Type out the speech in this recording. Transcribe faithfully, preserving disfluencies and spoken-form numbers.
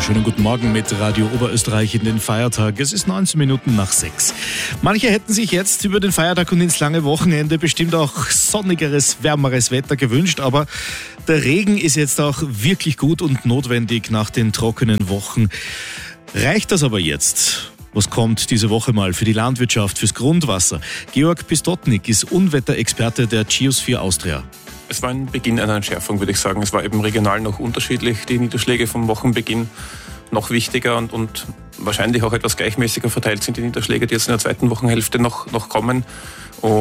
Schönen guten Morgen mit Radio Oberösterreich in den Feiertag. Es ist neunzehn Minuten nach sechs. Manche hätten sich jetzt über den Feiertag und ins lange Wochenende bestimmt auch sonnigeres, wärmeres Wetter gewünscht, aber der Regen ist jetzt auch wirklich gut und notwendig nach den trockenen Wochen. Reicht das aber jetzt? Was kommt diese Woche mal für die Landwirtschaft, fürs Grundwasser? Georg Pistotnik ist Unwetterexperte der Geosphere Austria. Es war ein Beginn einer Entschärfung, würde ich sagen. Es war eben regional noch unterschiedlich, die Niederschläge vom Wochenbeginn noch wichtiger und, und wahrscheinlich auch etwas gleichmäßiger verteilt sind die Niederschläge, die jetzt in der zweiten Wochenhälfte noch, noch kommen.